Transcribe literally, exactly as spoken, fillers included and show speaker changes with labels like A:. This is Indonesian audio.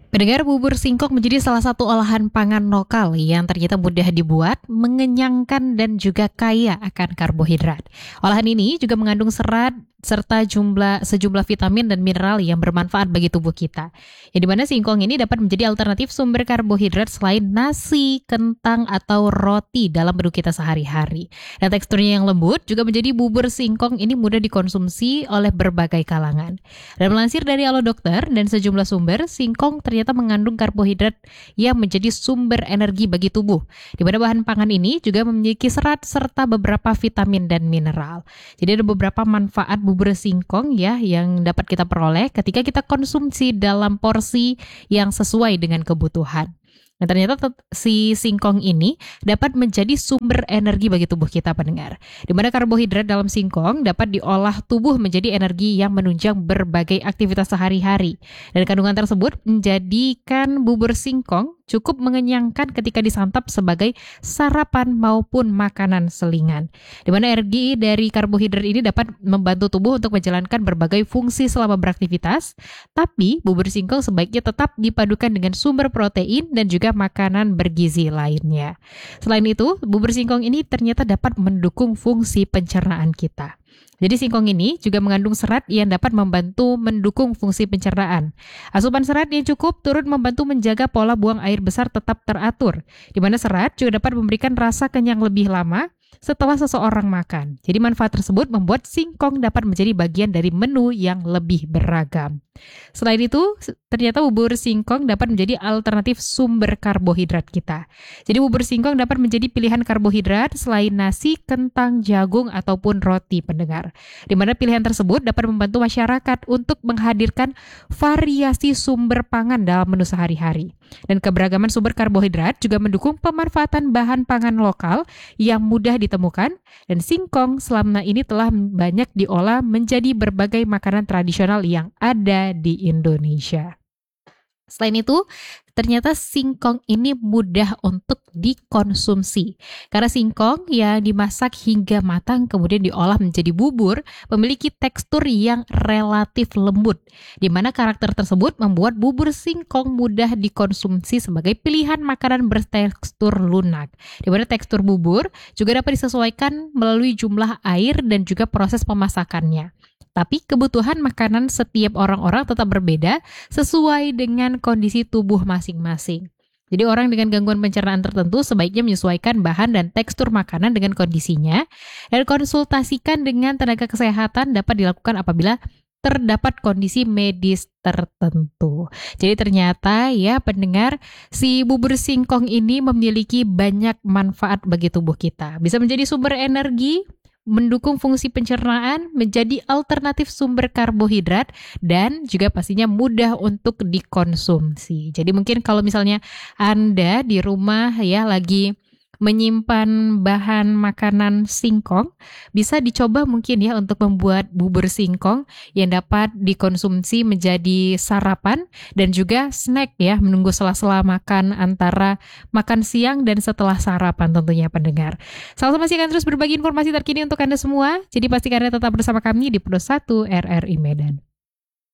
A: Pendengar, bubur singkong menjadi salah satu olahan pangan lokal yang ternyata mudah dibuat, mengenyangkan dan juga kaya akan karbohidrat. Olahan ini juga mengandung serat serta jumlah sejumlah vitamin dan mineral yang bermanfaat bagi tubuh kita. Yang dimana singkong ini dapat menjadi alternatif sumber karbohidrat selain nasi, kentang atau roti dalam menu kita sehari-hari. Dan teksturnya yang lembut juga menjadi bubur singkong ini mudah dikonsumsi oleh berbagai kalangan. Dan melansir dari Alo Dokter dan sejumlah sumber, singkong ternyata mengandung karbohidrat yang menjadi sumber energi bagi tubuh. Di mana bahan pangan ini juga memiliki serat serta beberapa vitamin dan mineral. Jadi ada beberapa manfaat bubur singkong ya yang dapat kita peroleh ketika kita konsumsi dalam porsi yang sesuai dengan kebutuhan. Nah, ternyata si singkong ini dapat menjadi sumber energi bagi tubuh kita, pendengar. Di mana karbohidrat dalam singkong dapat diolah tubuh menjadi energi yang menunjang berbagai aktivitas sehari-hari. Dan kandungan tersebut menjadikan bubur singkong cukup mengenyangkan ketika disantap sebagai sarapan maupun makanan selingan. Di mana energi dari karbohidrat ini dapat membantu tubuh untuk menjalankan berbagai fungsi selama beraktivitas, tapi bubur singkong sebaiknya tetap dipadukan dengan sumber protein dan juga makanan bergizi lainnya. Selain itu, bubur singkong ini ternyata dapat mendukung fungsi pencernaan kita. Jadi singkong ini juga mengandung serat yang dapat membantu mendukung fungsi pencernaan. Asupan serat yang cukup turut membantu menjaga pola buang air besar tetap teratur, di mana serat juga dapat memberikan rasa kenyang lebih lama setelah seseorang makan. Jadi manfaat tersebut membuat singkong dapat menjadi bagian dari menu yang lebih beragam. Selain itu, ternyata bubur singkong dapat menjadi alternatif sumber karbohidrat kita. Jadi bubur singkong dapat menjadi pilihan karbohidrat selain nasi, kentang, jagung, ataupun roti, pendengar. Di mana pilihan tersebut dapat membantu masyarakat untuk menghadirkan variasi sumber pangan dalam menu sehari-hari. Dan keberagaman sumber karbohidrat juga mendukung pemanfaatan bahan pangan lokal yang mudah ditemukan, dan singkong selama ini telah banyak diolah menjadi berbagai makanan tradisional yang ada di Indonesia. Selain itu, ternyata singkong ini mudah untuk dikonsumsi. Karena singkong yang dimasak hingga matang kemudian diolah menjadi bubur memiliki tekstur yang relatif lembut, di mana karakter tersebut membuat bubur singkong mudah dikonsumsi sebagai pilihan makanan bertekstur lunak. Di mana tekstur bubur juga dapat disesuaikan melalui jumlah air dan juga proses pemasakannya. Tapi kebutuhan makanan setiap orang-orang tetap berbeda sesuai dengan kondisi tubuh masing-masing. Jadi orang dengan gangguan pencernaan tertentu sebaiknya menyesuaikan bahan dan tekstur makanan dengan kondisinya, dan konsultasikan dengan tenaga kesehatan dapat dilakukan apabila terdapat kondisi medis tertentu. Jadi ternyata ya pendengar, si bubur singkong ini memiliki banyak manfaat bagi tubuh kita. Bisa menjadi sumber energi, mendukung fungsi pencernaan, menjadi alternatif sumber karbohidrat, dan juga pastinya mudah untuk dikonsumsi. Jadi mungkin kalau misalnya Anda di rumah ya lagi menyimpan bahan makanan singkong, bisa dicoba mungkin ya untuk membuat bubur singkong yang dapat dikonsumsi menjadi sarapan dan juga snack ya, menunggu sela-sela makan antara makan siang dan setelah sarapan tentunya, pendengar. Selalu masih akan terus berbagi informasi terkini untuk Anda semua, jadi pastikan Anda tetap bersama kami di Pro satu R R I Medan.